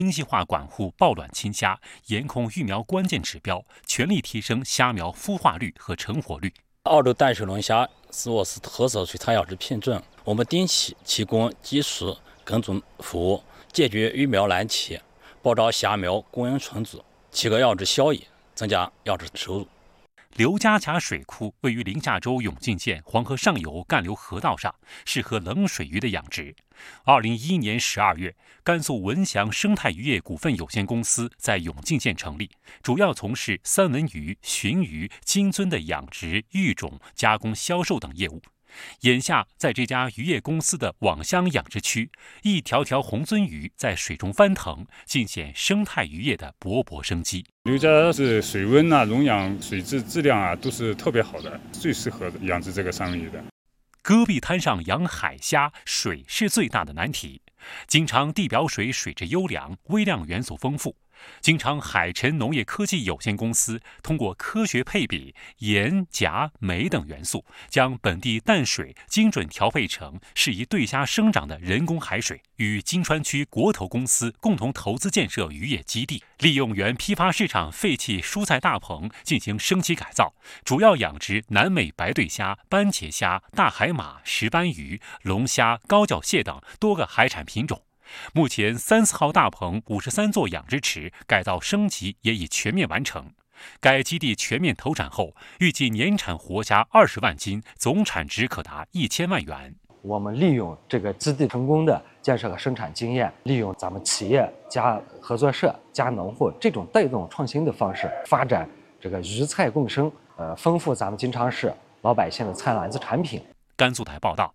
精细化管护抱卵清虾，严控育苗关键指标，全力提升虾苗孵化率和成活率。 澳洲淡水龙虾是我市特色水产养殖品种，我们定期提供技术跟踪服务，解决育苗难题，保障虾苗供应充足，提高养殖效益，增加养殖收入。 刘家峡水库位于临夏州永靖县黄河上游干流河道上，适合冷水鱼的养殖。2011年12月，甘肃文祥生态渔业股份有限公司在永靖县成立，主要从事三文鱼、鲟鱼、金樽的养殖、育种、加工、销售等业务。眼下，在这家渔业公司的网箱养殖区，一条条红鳟鱼在水中翻腾，尽显生态渔业的勃勃生机。 刘家是水温溶氧、水质质量都是特别好的，最适合养殖这个三文鱼的。 戈壁滩上养海虾，水是最大的难题。经常地表水水质优良，微量元素丰富。经常海辰农业科技有限公司通过科学配比盐、钾、镁等元素，将本地淡水精准调配成适宜对虾生长的人工海水，与金川区国投公司共同投资建设渔业基地，利用原批发市场废弃蔬菜大棚进行升级改造，主要养殖南美白对虾、斑茄虾、大海马、石斑鱼、龙虾、高脚蟹等多个海产品种。目前34号大棚53座养殖池改造升级也已全面完成。该基地全面投产后，预计年产活虾20万斤，总产值可达1000万元。 我们利用这个基地成功的建设和生产经验，利用咱们企业加合作社加农户这种带动创新的方式，发展这个鱼菜共生，丰富咱们金昌市老百姓的菜篮子产品。 甘肃台报道。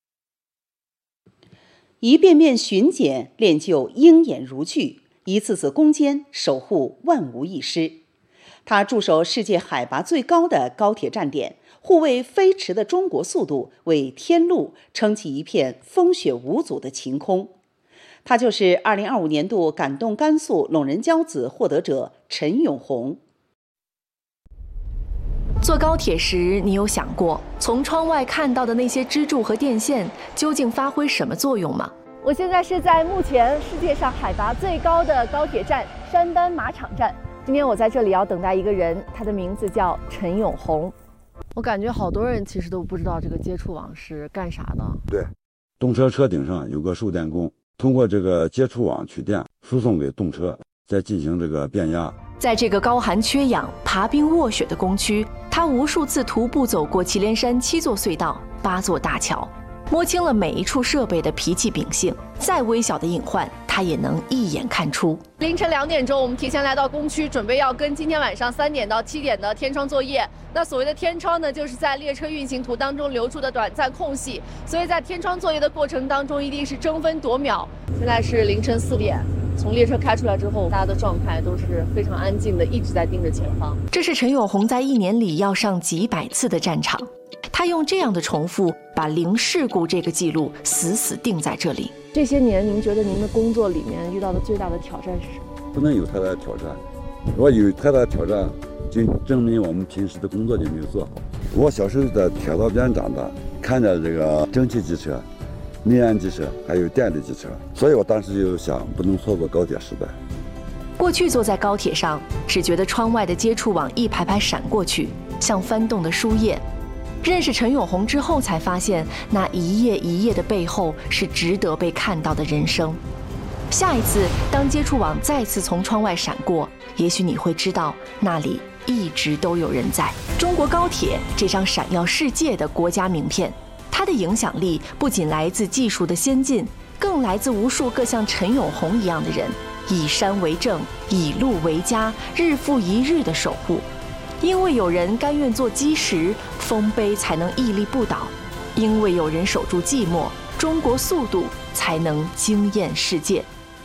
一遍遍巡检练就鹰眼如炬，一次次攻坚守护万无一失。他驻守世界海拔最高的高铁站点，护卫飞驰的中国速度，为天路撑起一片风雪无阻的晴空。他就是2025年度感动甘肃陇人骄子获得者陈永红。 坐高铁时，你有想过从窗外看到的那些支柱和电线究竟发挥什么作用吗？ 我现在是在目前世界上海拔最高的高铁站山丹马场站。今天我在这里要等待一个人，他的名字叫陈永红。 我感觉好多人其实都不知道这个接触网是干啥的。 对，动车车顶上有个售电工，通过这个接触网取电，输送给动车，再进行这个变压。 在这个高寒缺氧、爬冰卧雪的工区，他无数次徒步走过祁连山7座隧道、8座大桥，摸清了每一处设备的脾气秉性，再微小的隐患，他也能一眼看出。 凌晨2点钟，我们提前来到工区，准备要跟今天晚上3点到7点的天窗作业。那所谓的天窗呢，就是在列车运行图当中留出的短暂空隙，所以在天窗作业的过程当中，一定是争分夺秒。现在是凌晨4点。从列车开出来之后，大家的状态都是非常安静的，一直在盯着前方。 这是陈永红在1年里要上几百次的战场，他用这样的重复把零事故这个记录死死定在这里。 这些年，您觉得您的工作里面遇到的最大的挑战是什么？ 不能有太大的挑战，如果有太大的挑战，就证明我们平时的工作就没有做好。我小时候在铁道边长大，看着这个蒸汽机车、内燃机车还有电力机车，所以我当时就想不能错过高铁时代。 过去坐在高铁上，只觉得窗外的接触网一排排闪过去，像翻动的书页。认识陈永红之后，才发现那一页一页的背后是值得被看到的人生。下一次，当接触网再次从窗外闪过，也许你会知道那里一直都有人在。中国高铁这张闪耀世界的国家名片，它的影响力不仅来自技术的先进，更来自无数个像陈永红一样的人，以山为证，以路为家，日复一日的守护。因为有人甘愿做基石，丰碑才能屹立不倒；因为有人守住寂寞，中国速度才能惊艳世界。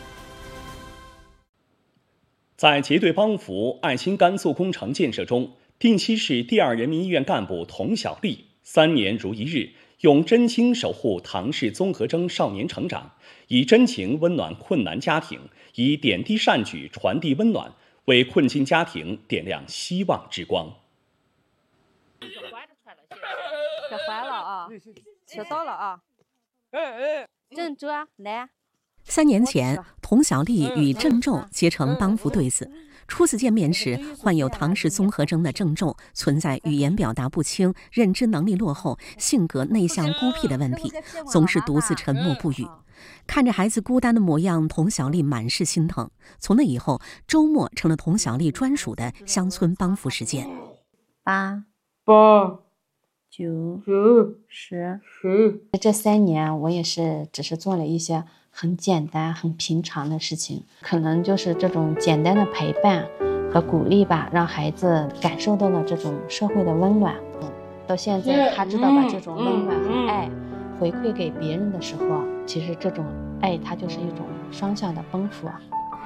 在结对帮扶爱心甘肃工程建设中，定西市第2人民医院干部童小丽3年如一日，用真情守护唐氏综合征少年成长，以真情温暖困难家庭，以点滴善举传递温暖，为困境家庭点亮希望之光。 这坏了啊，吃到了啊！正主啊，来。 3年前，童小丽与郑重结成帮扶对子。初次见面时，患有唐氏综合征的郑重存在语言表达不清、认知能力落后、性格内向孤僻的问题，总是独自沉默不语。看着孩子孤单的模样，童小丽满是心疼。从那以后，周末成了童小丽专属的乡村帮扶时间。 8、 9、 10。这3年，我也是只是做了一些很简单、很平常的事情，可能就是这种简单的陪伴和鼓励吧，让孩子感受到了这种社会的温暖。到现在，他知道把这种温暖和爱回馈给别人的时候，其实这种爱它就是一种双向的奔赴。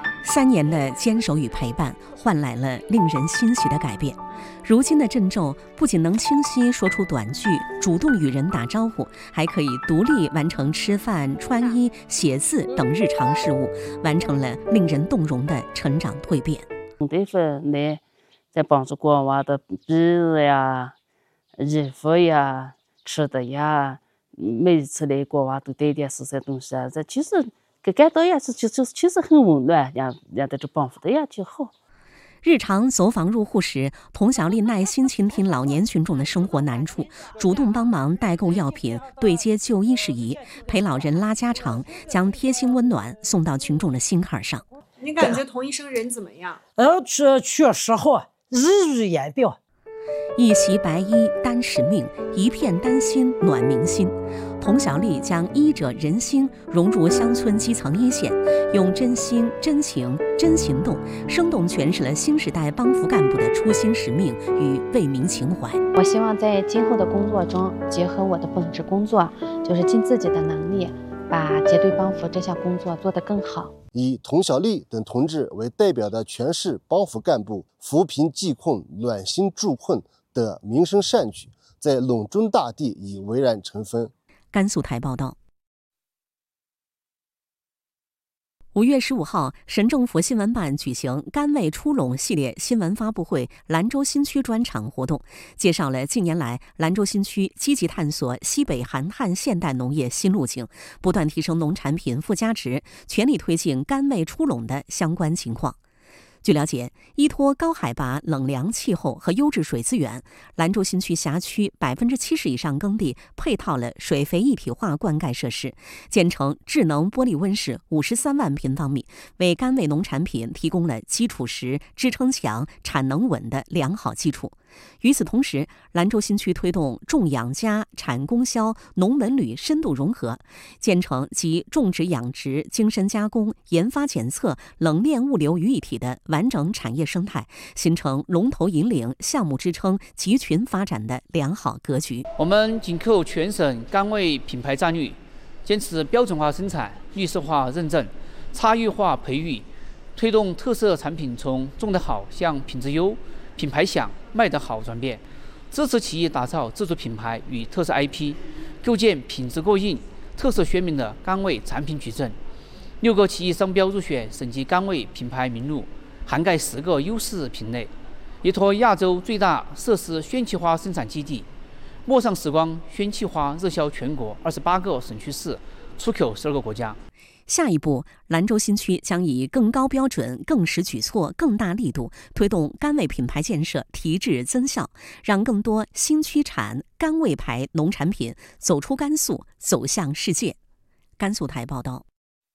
3年的坚守与陪伴，换来了令人欣喜的改变。如今的郑重不仅能清晰说出短句，主动与人打招呼，还可以独立完成吃饭、穿衣、写字等日常事务，完成了令人动容的成长蜕变。 对分呢，在帮助国娃的笔日呀、衣服呀、吃的呀，每一次来国娃都带点这些东西啊，这其实感到呀，其实很温暖，让的这帮扶的呀就好。 日常走访入户时，童小丽耐心倾听老年群众的生活难处，主动帮忙代购药品，对接就医事宜，陪老人拉家常，将贴心温暖送到群众的心坎上。 你感觉童医生人怎么样？ 确实好，溢于言表。 一袭白衣担使命，一片丹心暖民心。童小丽将医者仁心融入乡村基层一线，用真心、真情、真行动，生动诠释了新时代帮扶干部的初心使命与为民情怀。 我希望在今后的工作中，结合我的本职工作，就是尽自己的能力，把结对帮扶这项工作做得更好。 以童小丽等同志为代表的全市帮扶干部扶贫济困、暖心助困的民生善举，在陇中大地已蔚然成风。 甘肃台报道。5月15号，省政府新闻办举行甘为出陇系列新闻发布会兰州新区专场活动，介绍了近年来兰州新区积极探索西北韩汉现代农业新路径，不断提升农产品附加值，全力推进甘为出陇的相关情况。据了解，依托高海拔、冷凉气候和优质水资源，兰州新区辖区70%以上耕地配套了水肥一体化灌溉设施，建成智能玻璃温室53万平方米，为甘为农产品提供了基础实、支撑强、产能稳的良好基础。与此同时，兰州新区推动种养家、产供销、农文旅深度融合，建成集种植养殖、精深加工、研发检测、冷链物流于一体的完整产业生态，形成龙头引领、项目支撑、集群发展的良好格局。 我们紧扣全省甘为品牌战略，坚持标准化生产、绿色化认证、差异化培育，推动特色产品从种得好向品质优、品牌响、卖得好转变，支持企业打造自主品牌与特色 IP， 构建品质过硬、特色鲜明的甘为产品矩阵。6个企业商标入选省级甘为品牌名录，涵盖10个优势品类。依托亚洲最大设施宣气花生产基地，陌上时光宣气花热销全国28个省区市，出口12个国家。 下一步，兰州新区将以更高标准、更实举措、更大力度，推动甘为品牌建设提质增效，让更多新区产甘为牌农产品走出甘肃，走向世界。甘肃台报道。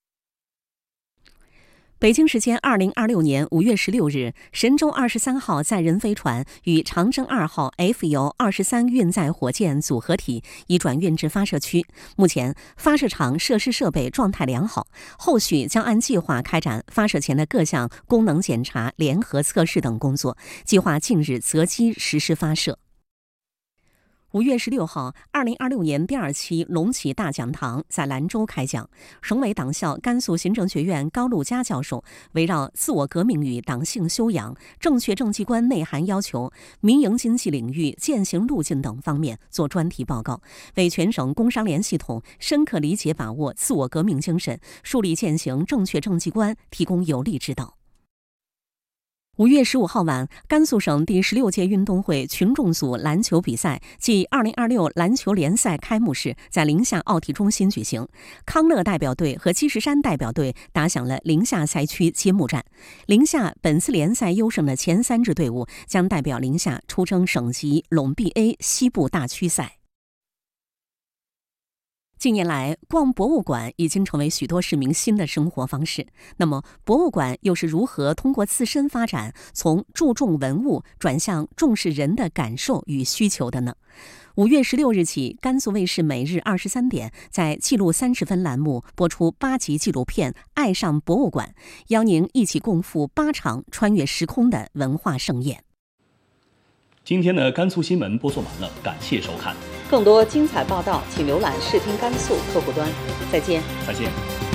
北京时间2026年5月16日，神舟23号载人飞船与长征2号 F-23运载火箭组合体已转运至发射区。目前，发射场设施设备状态良好，后续将按计划开展发射前的各项功能检查、联合测试等工作，计划近日择机实施发射。5月16号，2026年第2期龙旗大讲堂在兰州开讲。省委党校甘肃行政学院高路佳教授围绕自我革命与党性修养、正确政绩观内涵要求、民营经济领域践行路径等方面做专题报告，为全省工商联系统深刻理解把握自我革命精神、树立践行正确政绩观提供有力指导。5 5月15号晚，甘肃省第16届运动会群众组篮球比赛暨2026篮球联赛开幕式在宁夏奥体中心举行。康乐代表队和积石山代表队打响了宁夏赛区揭幕战。宁夏本次联赛优胜的前3支队伍将代表宁夏出征省级陇 BA 西部大区赛。近年来，逛博物馆已经成为许多市民新的生活方式。那么，博物馆又是如何通过自身发展，从注重文物转向重视人的感受与需求的呢？5月16日起，甘肃卫视每日23点在记录30分栏目播出8集纪录片《爱上博物馆》，邀您一起共赴8场穿越时空的文化盛宴。 今天的甘肃新闻播送完了，感谢收看。 更多精彩报道，请浏览视听甘肃客户端。再见。 再见。